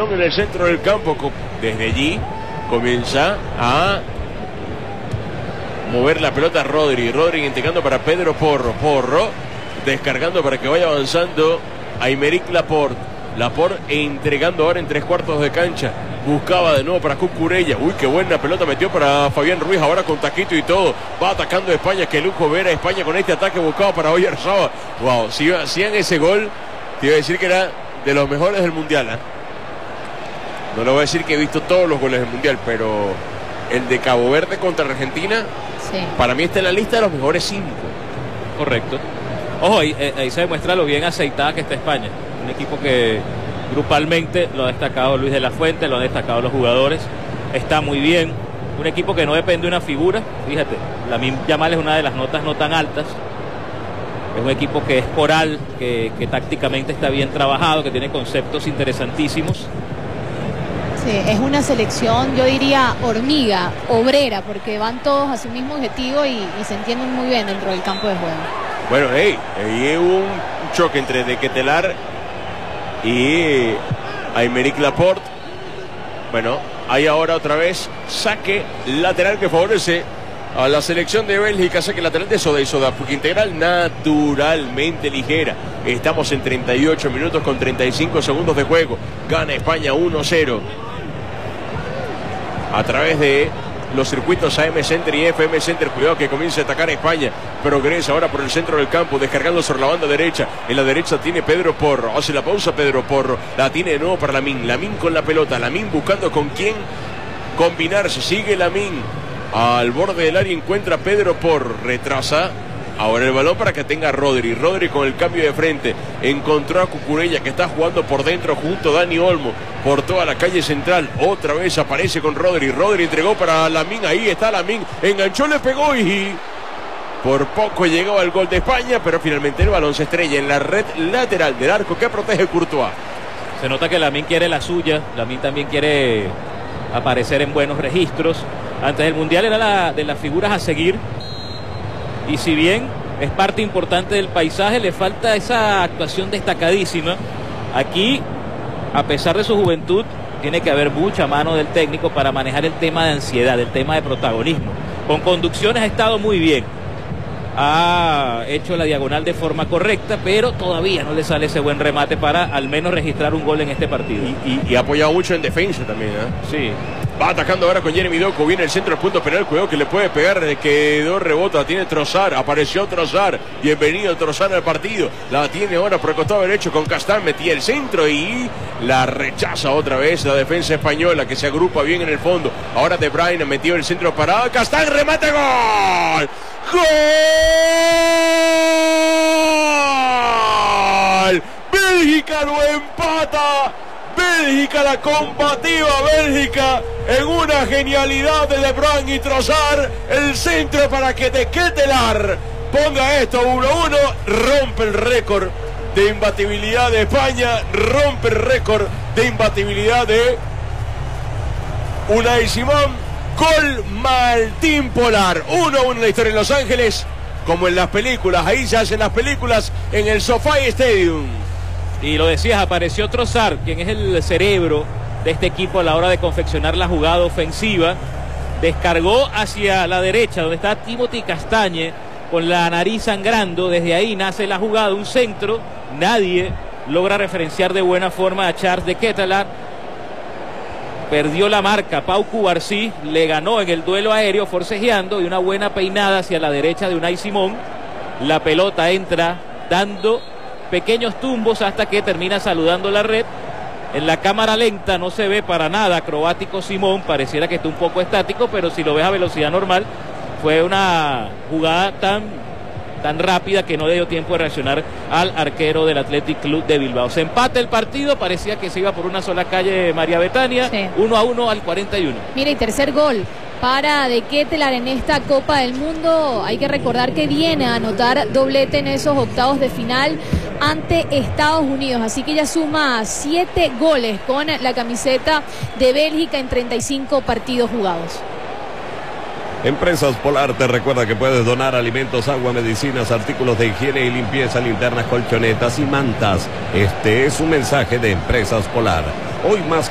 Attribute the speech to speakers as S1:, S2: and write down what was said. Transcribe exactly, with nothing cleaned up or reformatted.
S1: balón en el centro del campo. Desde allí comienza a mover la pelota Rodri. Rodri entregando para Pedro Porro. Porro descargando para que vaya avanzando Aymeric Laporte. Laporte entregando ahora en tres cuartos de cancha. Buscaba de nuevo para Cucurella. Uy, qué buena pelota metió para Fabián Ruiz. Ahora con taquito y todo. Va atacando a España. Qué lujo ver a España con este ataque buscado para Oyarzabal. Wow, si hacían ese gol, te iba a decir que era de los mejores del mundial, ¿eh? No le voy a decir que he visto todos los goles del mundial, pero el de Cabo Verde contra Argentina, sí, para mí está en la lista de los mejores cinco.
S2: Correcto. Ojo, ahí, ahí se demuestra lo bien aceitada que está España. Un equipo que grupalmente lo ha destacado Luis de la Fuente, lo han destacado los jugadores. Está muy bien. Un equipo que no depende de una figura. Fíjate, Lamine Yamal es una de las notas no tan altas. Es un equipo que es coral, que, que tácticamente está bien trabajado, que tiene conceptos interesantísimos.
S3: Sí, es una selección, yo diría, hormiga, obrera, porque van todos a su mismo objetivo y, y se entienden muy bien dentro del campo de juego.
S1: Bueno, hey, ahí hubo un choque entre De Ketelaere y Aymeric Laporte. Bueno, hay ahora otra vez saque lateral que favorece a la selección de Bélgica. Saque lateral de Soda y Soda, porque integral naturalmente ligera. Estamos en treinta y ocho minutos con treinta y cinco segundos de juego. Gana España uno cero. A través de los circuitos A M Center y F M Center. Cuidado que comienza a atacar a España. Progresa ahora por el centro del campo, descargando sobre la banda derecha. En la derecha tiene Pedro Porro. Hace la pausa Pedro Porro. La tiene de nuevo para Lamine. Lamine con la pelota. Lamine buscando con quién combinarse. Sigue Lamine. Al borde del área encuentra Pedro Porro. Retrasa. Ahora el balón para que tenga Rodri. Rodri con el cambio de frente. Encontró a Cucurella que está jugando por dentro junto a Dani Olmo. Por toda la calle central. Otra vez aparece con Rodri. Rodri entregó para Lamine. Ahí está Lamine. Enganchó, le pegó y por poco llegaba el gol de España. Pero finalmente el balón se estrella en la red lateral del arco que protege Courtois.
S2: Se nota que Lamine quiere la suya. Lamine también quiere aparecer en buenos registros. Antes del Mundial era la, de las figuras a seguir. Y si bien es parte importante del paisaje, le falta esa actuación destacadísima. Aquí, a pesar de su juventud, tiene que haber mucha mano del técnico para manejar el tema de ansiedad, el tema de protagonismo. Con conducciones ha estado muy bien. Ha hecho la diagonal de forma correcta, pero todavía no le sale ese buen remate para al menos registrar un gol en este partido.
S1: Y, y, y ha apoyado mucho en defensa también, ¿eh?
S2: Sí.
S1: Va atacando ahora con Jeremy Doku. Viene el centro del punto penal. Cuidado que le puede pegar. Quedó rebota. Tiene Trossard. Apareció Trossard. Bienvenido Trossard al partido. La tiene ahora por el costado derecho con Castán. Metía el centro y la rechaza otra vez la defensa española, que se agrupa bien en el fondo. Ahora De Bruyne metió el centro parado. Castán, remate, gol. ¡Gol! Bélgica lo empata. Bélgica, la combativa Bélgica, en una genialidad de De Bruyne y Trossard. El centro para que De Ketelaere ponga esto uno a uno. Rompe el récord de imbatibilidad de España. Rompe el récord de imbatibilidad de Unai Simón. Gol Martín Polar. uno a uno en la historia en Los Ángeles. Como en las películas. Ahí se hacen las películas en el SoFi Stadium.
S2: Y lo decías, apareció Trossard, quien es el cerebro de este equipo a la hora de confeccionar la jugada ofensiva. Descargó hacia la derecha, donde está Timothy Castagne, con la nariz sangrando. Desde ahí nace la jugada, un centro. Nadie logra referenciar de buena forma a Charles De Ketelaere. Perdió la marca Pau Cubarsí, le ganó en el duelo aéreo forcejeando, y una buena peinada hacia la derecha de Unai Simón. La pelota entra dando pequeños tumbos hasta que termina saludando la red. En la cámara lenta no se ve para nada acrobático Simón, pareciera que está un poco estático, pero si lo ves a velocidad normal, fue una jugada tan, tan rápida que no le dio tiempo de reaccionar al arquero del Athletic Club de Bilbao. Se empata el partido, parecía que se iba por una sola calle María Betania, sí. uno a uno al cuarenta y uno.
S3: Mira, y tercer gol para De Ketelaere en esta Copa del Mundo. Hay que recordar que viene a anotar doblete en esos octavos de final ante Estados Unidos, así que ya suma siete goles con la camiseta de Bélgica en treinta y cinco partidos jugados.
S4: Empresas Polar te recuerda que puedes donar alimentos, agua, medicinas, artículos de higiene y limpieza, linternas, colchonetas y mantas. Este es un mensaje de Empresas Polar. Hoy más